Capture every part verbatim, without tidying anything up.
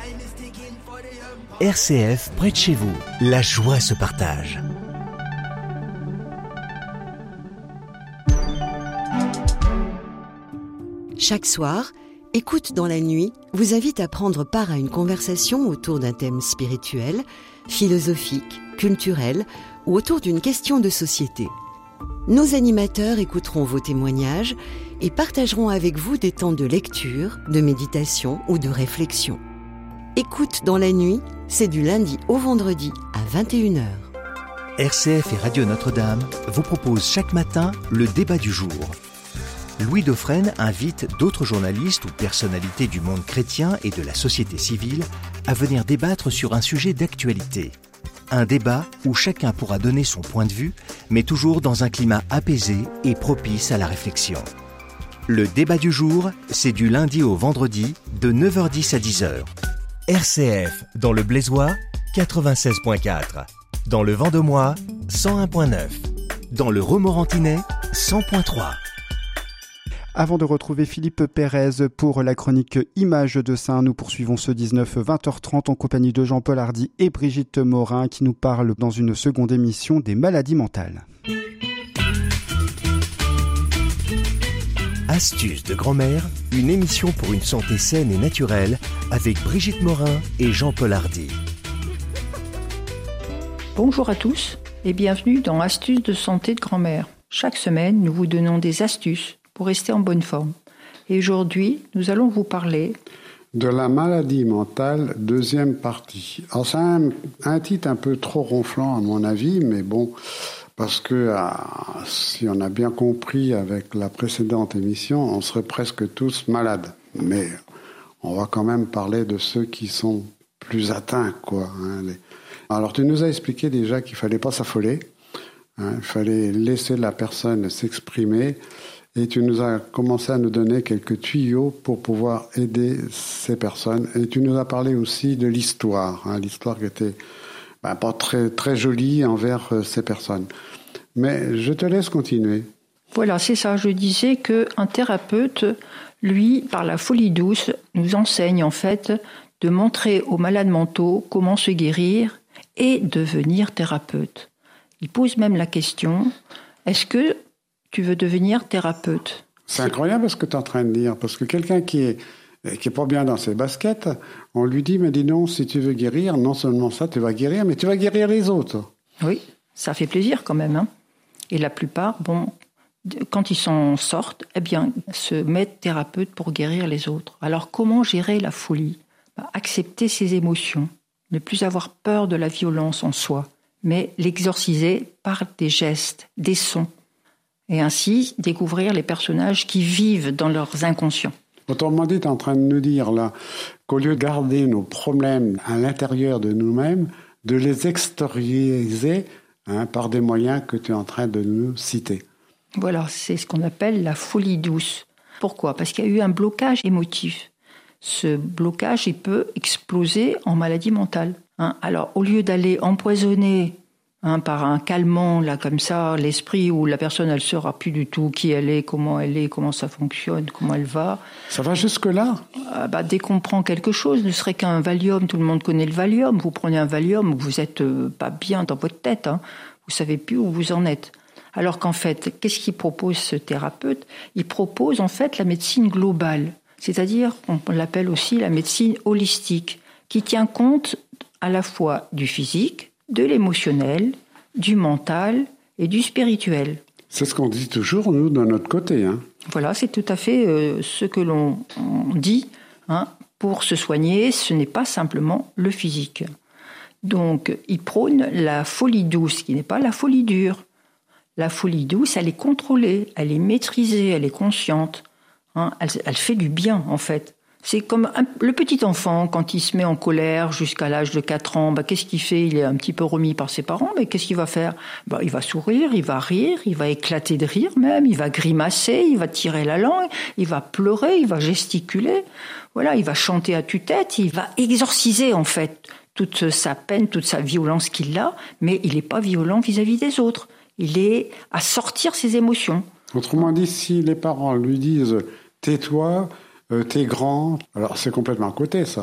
R C F près de chez vous, la joie se partage. Chaque soir, Écoute dans la nuit vous invite à prendre part à une conversation autour d'un thème spirituel, philosophique, culturel ou autour d'une question de société. Nos animateurs écouteront vos témoignages et partageront avec vous des temps de lecture, de méditation ou de réflexion. Écoute dans la nuit, c'est du lundi au vendredi à vingt et une heures. R C F et Radio Notre-Dame vous proposent chaque matin le débat du jour. Louis Dauphren invite d'autres journalistes ou personnalités du monde chrétien et de la société civile à venir débattre sur un sujet d'actualité. Un débat où chacun pourra donner son point de vue, mais toujours dans un climat apaisé et propice à la réflexion. Le débat du jour, c'est du lundi au vendredi de neuf heures dix à dix heures. R C F, dans le Blaisois, quatre-vingt-seize virgule quatre. Dans le Vendomois, cent un virgule neuf. Dans le Romorantinais, cent virgule trois. Avant de retrouver Philippe Pérez pour la chronique Images de Saint, nous poursuivons ce dix-neuf vingt heures trente en compagnie de Jean-Paul Hardy et Brigitte Morin qui nous parlent dans une seconde émission des maladies mentales. Astuces de grand-mère, une émission pour une santé saine et naturelle avec Brigitte Morin et Jean-Paul Hardy. Bonjour à tous et bienvenue dans Astuces de santé de grand-mère. Chaque semaine, nous vous donnons des astuces pour rester en bonne forme. Et aujourd'hui, nous allons vous parler de la maladie mentale, deuxième partie. Alors c'est un, un titre un peu trop ronflant à mon avis, mais bon, parce que ah, si on a bien compris avec la précédente émission, on serait presque tous malades. Mais on va quand même parler de ceux qui sont plus atteints, quoi. Hein, les... Alors tu nous as expliqué déjà qu'il fallait pas s'affoler, hein, il fallait laisser la personne s'exprimer. Et tu nous as commencé à nous donner quelques tuyaux pour pouvoir aider ces personnes. Et tu nous as parlé aussi de l'histoire, hein, l'histoire qui était ben, pas très, très jolie envers euh, ces personnes. Mais je te laisse continuer. Voilà, c'est ça. Je disais qu'un thérapeute, lui, par la folie douce, nous enseigne en fait de montrer aux malades mentaux comment se guérir et devenir thérapeute. Il pose même la question, est-ce que tu veux devenir thérapeute? C'est incroyable ce que tu es en train de dire, parce que quelqu'un qui est, qui est pas bien dans ses baskets, on lui dit, mais dis non, si tu veux guérir, non seulement ça, tu vas guérir, mais tu vas guérir les autres. Oui, ça fait plaisir quand même. Hein. Et la plupart, bon, quand ils s'en sortent, eh bien, se mettent thérapeute pour guérir les autres. Alors comment gérer la folie? Bah, accepter ses émotions, ne plus avoir peur de la violence en soi, mais l'exorciser par des gestes, des sons. Et ainsi découvrir les personnages qui vivent dans leurs inconscients. Autrement dit, tu es en train de nous dire là qu'au lieu de garder nos problèmes à l'intérieur de nous-mêmes, de les extérioriser hein, par des moyens que tu es en train de nous citer. Voilà, c'est ce qu'on appelle la folie douce. Pourquoi? Parce qu'il y a eu un blocage émotif. Ce blocage, il peut exploser en maladie mentale. Hein. Alors, au lieu d'aller empoisonner Hein, par un calmant, là, comme ça, l'esprit où la personne, elle ne saura plus du tout qui elle est, comment elle est, comment ça fonctionne, comment elle va. Ça va jusque-là euh, bah, Dès qu'on prend quelque chose, ne serait qu'un Valium, tout le monde connaît le Valium. Vous prenez un Valium, vous n'êtes euh, pas bien dans votre tête. Hein. Vous ne savez plus où vous en êtes. Alors qu'en fait, qu'est-ce qu'il propose ce thérapeute? Il propose en fait la médecine globale. C'est-à-dire, on l'appelle aussi la médecine holistique, qui tient compte à la fois du physique, de l'émotionnel, du mental et du spirituel. C'est ce qu'on dit toujours, nous, de notre côté. Hein. Voilà, c'est tout à fait euh, ce que l'on dit. Hein. Pour se soigner, ce n'est pas simplement le physique. Donc, il prône la folie douce, qui n'est pas la folie dure. La folie douce, elle est contrôlée, elle est maîtrisée, elle est consciente. Hein. Elle, elle fait du bien, en fait. C'est comme un, le petit enfant, quand il se met en colère jusqu'à l'âge de quatre ans, bah, qu'est-ce qu'il fait? Il est un petit peu remis par ses parents, mais qu'est-ce qu'il va faire? Bah, il va sourire, il va rire, il va éclater de rire même, il va grimacer, il va tirer la langue, il va pleurer, il va gesticuler. Voilà, il va chanter à tue-tête, il va exorciser en fait toute sa peine, toute sa violence qu'il a, mais il n'est pas violent vis-à-vis des autres. Il est à sortir ses émotions. Autrement dit, si les parents lui disent « tais-toi », Euh, t'es grand, alors c'est complètement à côté, ça.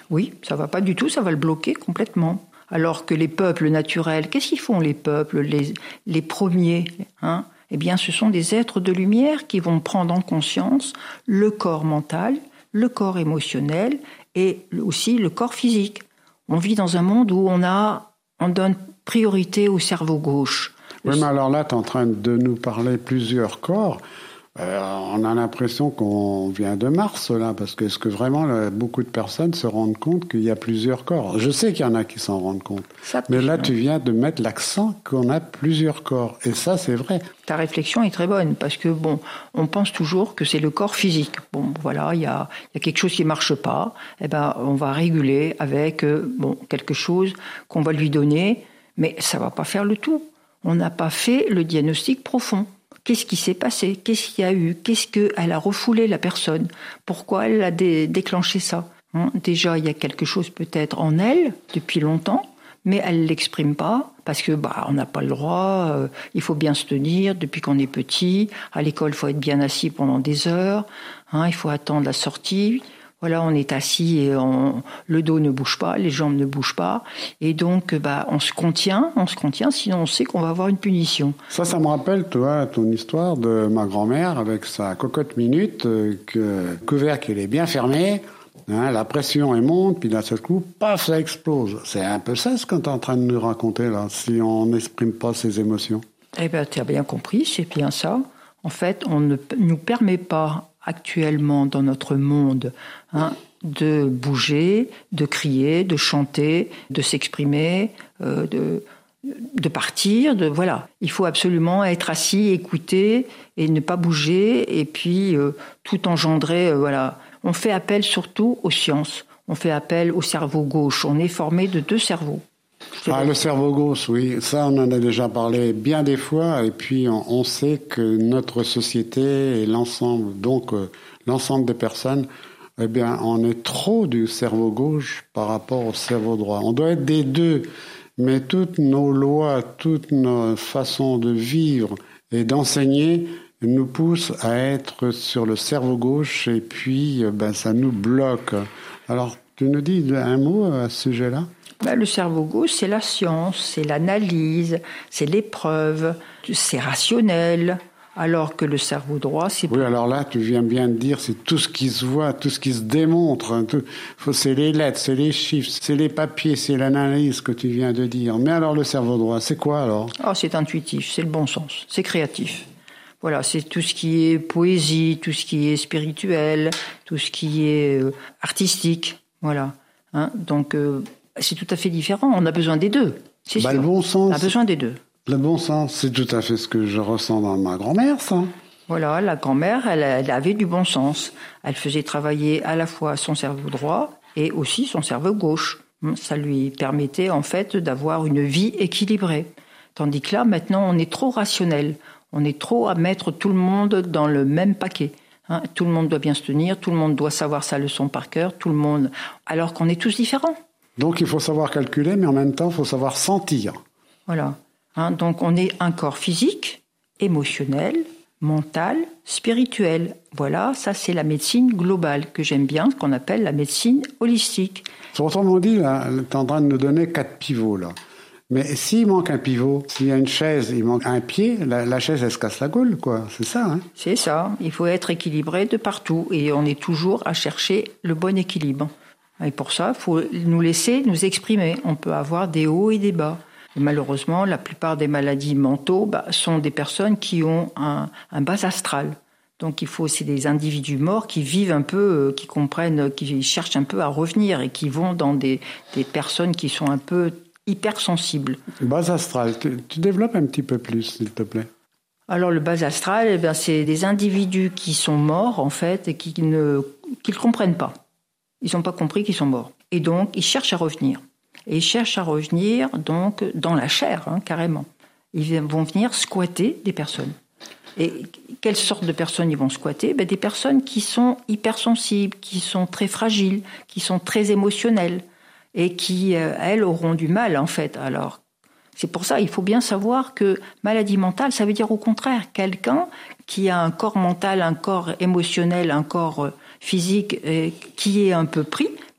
Oui, ça va pas du tout, ça va le bloquer complètement. Alors que les peuples naturels, qu'est-ce qu'ils font les peuples, les, les premiers, hein? Eh bien, ce sont des êtres de lumière qui vont prendre en conscience le corps mental, le corps émotionnel et aussi le corps physique. On vit dans un monde où on a, on donne priorité au cerveau gauche. Oui, mais alors là, tu es en train de nous parler plusieurs corps. Euh, on a l'impression qu'on vient de Mars, là, parce que est-ce que vraiment là, beaucoup de personnes se rendent compte qu'il y a plusieurs corps? Je sais qu'il y en a qui s'en rendent compte. Ça, mais là, tu viens de mettre l'accent qu'on a plusieurs corps. Et ça, c'est vrai. Ta réflexion est très bonne, parce que, bon, on pense toujours que c'est le corps physique. Bon, voilà, il y a, y a quelque chose qui ne marche pas. Eh ben, on va réguler avec, euh, bon, quelque chose qu'on va lui donner, mais ça ne va pas faire le tout. On n'a pas fait le diagnostic profond. Qu'est-ce qui s'est passé? Qu'est-ce qu'il y a eu? Qu'est-ce qu'elle a refoulé la personne? Pourquoi elle a dé- déclenché ça? Hein, déjà, il y a quelque chose peut-être en elle depuis longtemps, mais elle ne l'exprime pas parce que bah on n'a pas le droit. Euh, il faut bien se tenir depuis qu'on est petit. À l'école, il faut être bien assis pendant des heures. Hein, il faut attendre la sortie. Voilà, on est assis et on, le dos ne bouge pas, les jambes ne bougent pas. Et donc, bah, on se contient, on se contient, sinon on sait qu'on va avoir une punition. Ça, ça me rappelle, toi, ton histoire de ma grand-mère avec sa cocotte minute, euh, que le couvercle, il est bien fermé, hein, la pression, elle monte, puis d'un seul coup, paf, ça explose. C'est un peu ça ce que tu es en train de nous raconter, là, si on n'exprime pas ses émotions. Eh bien, tu as bien compris, c'est bien ça. En fait, on ne nous permet pas actuellement dans notre monde, hein, de bouger, de crier, de chanter, de s'exprimer, euh, de, de partir, de voilà. Il faut absolument être assis, écouter et ne pas bouger et puis euh, tout engendrer. Euh, voilà. On fait appel surtout aux sciences. On fait appel au cerveau gauche. On est formé de deux cerveaux. Ah, le cerveau gauche, oui. Ça, on en a déjà parlé bien des fois. Et puis, on, on sait que notre société et l'ensemble, donc euh, l'ensemble des personnes, eh bien, on est trop du cerveau gauche par rapport au cerveau droit. On doit être des deux. Mais toutes nos lois, toutes nos façons de vivre et d'enseigner nous poussent à être sur le cerveau gauche. Et puis, ben, ça nous bloque. Alors, tu nous dis un mot à ce sujet-là ? Ben, le cerveau gauche, c'est la science, c'est l'analyse, c'est l'épreuve, c'est rationnel, alors que le cerveau droit, c'est... Oui, alors là, tu viens bien de dire, c'est tout ce qui se voit, tout ce qui se démontre, hein, tout, c'est les lettres, c'est les chiffres, c'est les papiers, c'est l'analyse que tu viens de dire. Mais alors le cerveau droit, c'est quoi alors? Ah, c'est intuitif, c'est le bon sens, c'est créatif. Voilà, c'est tout ce qui est poésie, tout ce qui est spirituel, tout ce qui est euh, artistique, voilà. Hein, donc... Euh, c'est tout à fait différent. On a besoin des deux. C'est bah, sûr. Le bon sens. On a besoin des deux. Le bon sens, c'est tout à fait ce que je ressens dans ma grand-mère, ça. Voilà, la grand-mère, elle, elle avait du bon sens. Elle faisait travailler à la fois son cerveau droit et aussi son cerveau gauche. Ça lui permettait en fait d'avoir une vie équilibrée. Tandis que là, maintenant, on est trop rationnel. On est trop à mettre tout le monde dans le même paquet. Hein, tout le monde doit bien se tenir, tout le monde doit savoir sa leçon par cœur, tout le monde, alors qu'on est tous différents. Donc il faut savoir calculer, mais en même temps, il faut savoir sentir. Voilà. Hein, donc on est un corps physique, émotionnel, mental, spirituel. Voilà, ça c'est la médecine globale que j'aime bien, ce qu'on appelle la médecine holistique. Autrement dit, là, tu es en train de nous donner quatre pivots, là. Mais s'il manque un pivot, s'il y a une chaise, il manque un pied, la, la chaise, elle se casse la gueule, quoi. C'est ça, hein? C'est ça. Il faut être équilibré de partout. Et on est toujours à chercher le bon équilibre. Et pour ça, il faut nous laisser nous exprimer. On peut avoir des hauts et des bas. Et malheureusement, la plupart des maladies mentaux bah, sont des personnes qui ont un, un bas astral. Donc il faut, c'est des individus morts qui vivent un peu, qui comprennent, qui cherchent un peu à revenir et qui vont dans des, des personnes qui sont un peu hypersensibles. Bas astral, tu, tu développes un petit peu plus, s'il te plaît. Alors le bas astral, eh bien, c'est des individus qui sont morts en fait et qui ne qui ne comprennent pas. Ils n'ont pas compris qu'ils sont morts. Et donc, ils cherchent à revenir. Et ils cherchent à revenir, donc, dans la chair, hein, carrément. Ils vont venir squatter des personnes. Et quelle sorte de personnes ils vont squatter? Ben, des personnes qui sont hypersensibles, qui sont très fragiles, qui sont très émotionnelles, et qui, euh, elles, auront du mal, en fait. Alors, c'est pour ça, il faut bien savoir que maladie mentale, ça veut dire au contraire, quelqu'un qui a un corps mental, un corps émotionnel, un corps... Euh, physique euh, qui est un peu pris,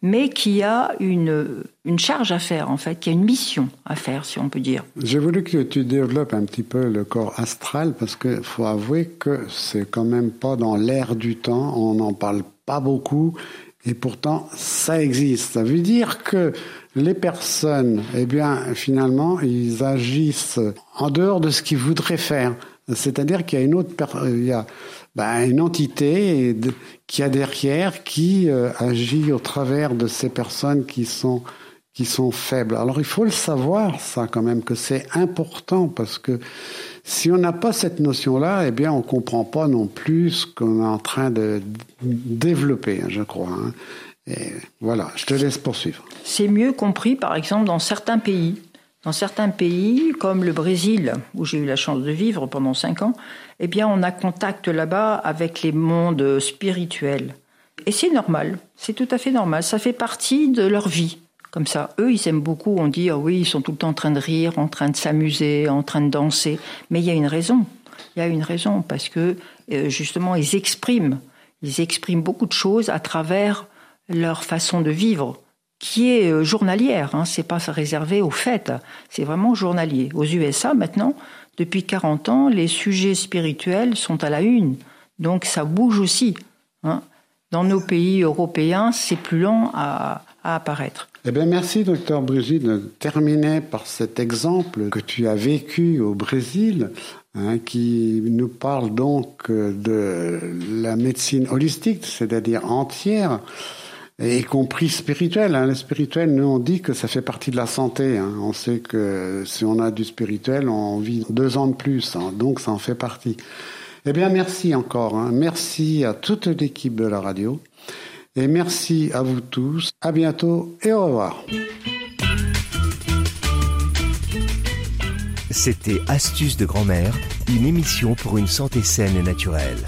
mais qui a une, une charge à faire, en fait, qui a une mission à faire, si on peut dire. J'ai voulu que tu développes un petit peu le corps astral, parce qu'il faut avouer que c'est quand même pas dans l'air du temps, on n'en parle pas beaucoup, et pourtant ça existe. Ça veut dire que les personnes, eh bien, finalement, ils agissent en dehors de ce qu'ils voudraient faire. C'est-à-dire qu'il y a une autre, il y a ben, une entité de, qui a derrière, qui euh, agit au travers de ces personnes qui sont qui sont faibles. Alors il faut le savoir, ça quand même, que c'est important, parce que si on n'a pas cette notion-là, eh bien on comprend pas non plus ce qu'on est en train de développer, je crois. Hein. Et voilà, je te laisse poursuivre. C'est mieux compris, par exemple, dans certains pays. Dans certains pays, comme le Brésil, où j'ai eu la chance de vivre pendant cinq ans, eh bien, on a contact là-bas avec les mondes spirituels. Et c'est normal, c'est tout à fait normal. Ça fait partie de leur vie. Comme ça, eux, ils aiment beaucoup. On dit, ah oui, ils sont tout le temps en train de rire, en train de s'amuser, en train de danser. Mais il y a une raison. Il y a une raison, parce que, justement, ils expriment. Ils expriment beaucoup de choses à travers leur façon de vivre, qui est journalière, hein, c'est pas réservé aux fêtes, c'est vraiment journalier. Aux U S A, maintenant, depuis quarante ans, les sujets spirituels sont à la une, donc ça bouge aussi. Hein. Dans nos pays européens, c'est plus lent à, à apparaître. Eh bien, merci, docteur Brigitte, de terminer par cet exemple que tu as vécu au Brésil, hein, qui nous parle donc de la médecine holistique, c'est-à-dire entière, y compris spirituel. Hein. Le spirituel, nous, on dit que ça fait partie de la santé. Hein. On sait que si on a du spirituel, on vit deux ans de plus. Hein. Donc, ça en fait partie. Eh bien, merci encore. Hein. Merci à toute l'équipe de la radio. Et merci à vous tous. À bientôt et au revoir. C'était Astuces de grand-mère, une émission pour une santé saine et naturelle.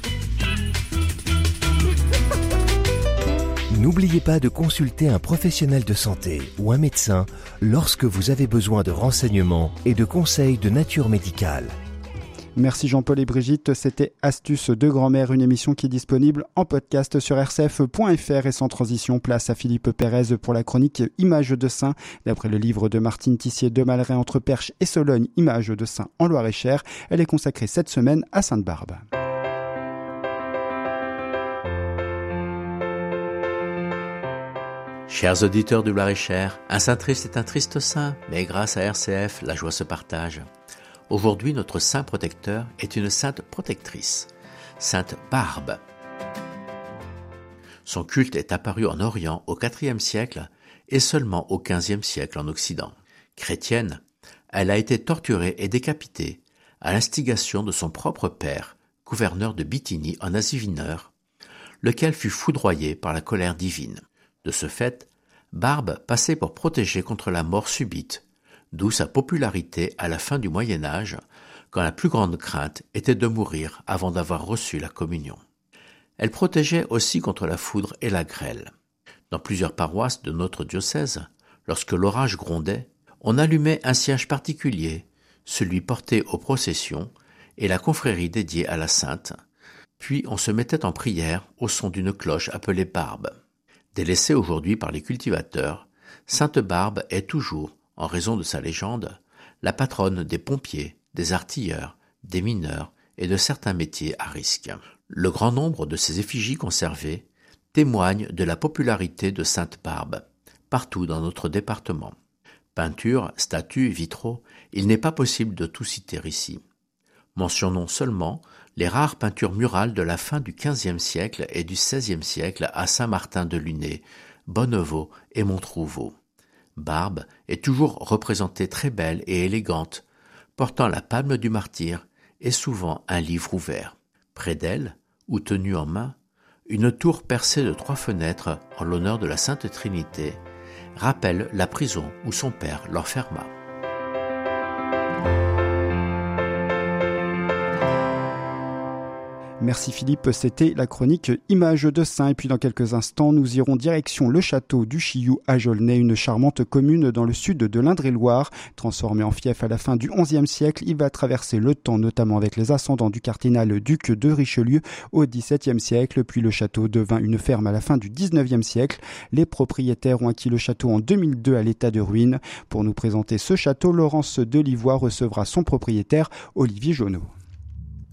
N'oubliez pas de consulter un professionnel de santé ou un médecin lorsque vous avez besoin de renseignements et de conseils de nature médicale. Merci Jean-Paul et Brigitte, c'était Astuces de grand-mère, une émission qui est disponible en podcast sur r c f point f r. Et sans transition, place à Philippe Pérez pour la chronique Images de Saint. D'après le livre de Martine Tissier de Malray, Entre Perche et Sologne, Images de Saint en Loir-et-Cher, elle est consacrée cette semaine à Sainte-Barbe. Chers auditeurs du Loir-et-Cher, un saint triste est un triste saint, mais grâce à R C F, la joie se partage. Aujourd'hui, notre saint protecteur est une sainte protectrice, Sainte Barbe. Son culte est apparu en Orient au quatrième siècle et seulement au quinzième siècle en Occident. Chrétienne, elle a été torturée et décapitée à l'instigation de son propre père, gouverneur de Bithynie en Asie Mineure, lequel fut foudroyé par la colère divine. De ce fait, Barbe passait pour protéger contre la mort subite, d'où sa popularité à la fin du Moyen Âge, quand la plus grande crainte était de mourir avant d'avoir reçu la communion. Elle protégeait aussi contre la foudre et la grêle. Dans plusieurs paroisses de notre diocèse, lorsque l'orage grondait, on allumait un cierge particulier, celui porté aux processions, et la confrérie dédiée à la sainte, puis on se mettait en prière au son d'une cloche appelée Barbe. Délaissée aujourd'hui par les cultivateurs, Sainte Barbe est toujours, en raison de sa légende, la patronne des pompiers, des artilleurs, des mineurs et de certains métiers à risque. Le grand nombre de ces effigies conservées témoigne de la popularité de Sainte Barbe, partout dans notre département. Peintures, statues, vitraux, il n'est pas possible de tout citer ici. Mentionnons seulement les rares peintures murales de la fin du quinzième siècle et du seizième siècle à Saint-Martin-de-Luné, Bonnevaux et Montrouveau. Barbe est toujours représentée très belle et élégante, portant la palme du martyr et souvent un livre ouvert. Près d'elle, ou tenue en main, une tour percée de trois fenêtres en l'honneur de la Sainte Trinité rappelle la prison où son père l'enferma. Merci Philippe, c'était la chronique Images de Saint. Et puis dans quelques instants, nous irons direction le château du Chilloux à Jaulnay, une charmante commune dans le sud de l'Indre-et-Loire. Transformé en fief à la fin du onzième siècle, il va traverser le temps, notamment avec les ascendants du cardinal duc de Richelieu au dix-septième siècle. Puis le château devint une ferme à la fin du dix-neuvième siècle. Les propriétaires ont acquis le château en deux mille deux à l'état de ruine. Pour nous présenter ce château, Laurence Delivois recevra son propriétaire, Olivier Jonot.